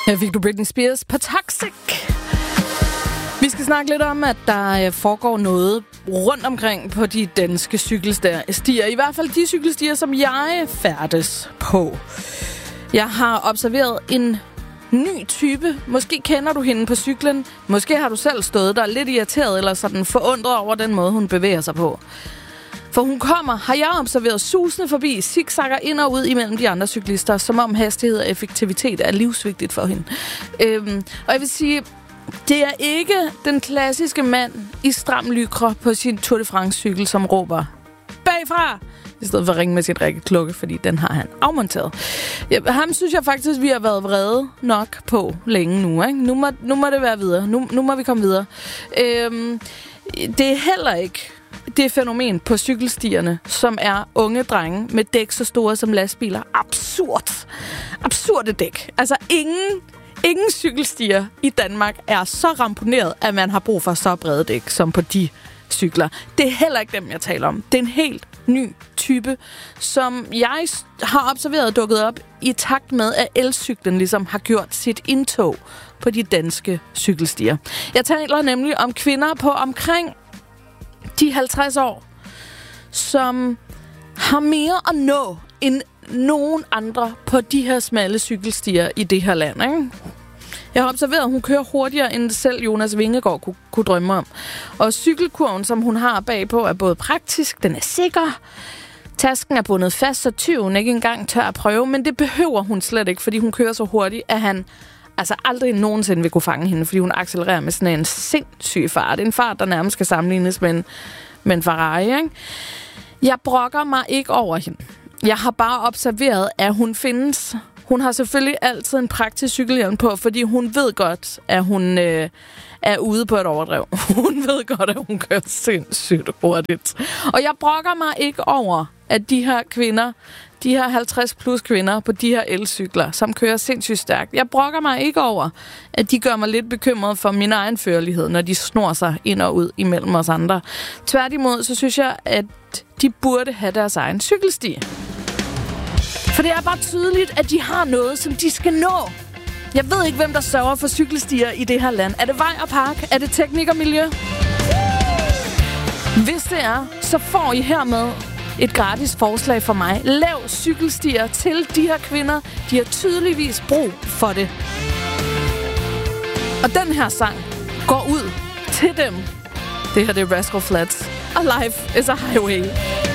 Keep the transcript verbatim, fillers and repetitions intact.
Her fik du Britney Spears på Toxic. Vi skal snakke lidt om, at der foregår noget rundt omkring på de danske cykelstier. I hvert fald de cykelstier, som jeg færdes på. Jeg har observeret en ny type. Måske kender du hende på cyklen. Måske har du selv stået der lidt irriteret eller sådan forundret over den måde, hun bevæger sig på. For hun kommer, har jeg observeret, susende forbi, zigzagger ind og ud imellem de andre cyklister, som om hastighed og effektivitet er livsvigtigt for hende. Øhm, og jeg vil sige, det er ikke den klassiske mand i stram lykre på sin Tour de France-cykel, som råber bagfra, i stedet for at ringe med sit rækkeklokke, fordi den har han afmonteret. Ja, ham synes jeg faktisk, vi har været vrede nok på længe nu. Ikke? Nu, må, nu må det være videre. Nu, nu må vi komme videre. Øhm, det er heller ikke det fænomen på cykelstierne, som er unge drenge med dæk så store som lastbiler. Absurd. Absurde dæk. Altså ingen, ingen cykelstier i Danmark er så ramponeret, at man har brug for så brede dæk som på de cykler. Det er heller ikke dem, jeg taler om. Det er en helt ny type, som jeg har observeret dukket op i takt med, at elcyklen ligesom har gjort sit indtog på de danske cykelstier. Jeg taler nemlig om kvinder på omkring de halvtreds år, som har mere at nå end nogen andre på de her smalle cykelstier i det her land, ikke? Jeg har observeret, at hun kører hurtigere, end selv Jonas Vingegaard kunne, kunne drømme om. Og cykelkurven, som hun har bagpå, er både praktisk, den er sikker. Tasken er bundet fast, så tyven ikke engang tør at prøve, men det behøver hun slet ikke, fordi hun kører så hurtigt, at han altså aldrig nogensinde vil kunne fange hende, fordi hun accelererer med sådan en sindssyg fart. En fart, der nærmest skal sammenlignes med en, med en Ferrari, ikke? Jeg brokker mig ikke over hende. Jeg har bare observeret, at hun findes. Hun har selvfølgelig altid en praktisk cykelhjelm på, fordi hun ved godt, at hun øh, er ude på et overdrev. Hun ved godt, at hun kører sindssygt hurtigt. Og jeg brokker mig ikke over, at de her kvinder, de her halvtreds plus kvinder på de her elcykler, som kører sindssygt stærkt. Jeg brokker mig ikke over, at de gør mig lidt bekymret for min egen førlighed, når de snor sig ind og ud imellem os andre. Tværtimod, så synes jeg, at de burde have deres egen cykelsti. For det er bare tydeligt, at de har noget, som de skal nå. Jeg ved ikke, hvem der sørger for cykelstier i det her land. Er det vej og park? Er det teknik og miljø? Hvis det er, så får I hermed et gratis forslag fra mig. Lav cykelstier til de her kvinder. De har tydeligvis brug for det. Og den her sang går ud til dem. Det her det er Rascal Flatts. Og Life is a Highway.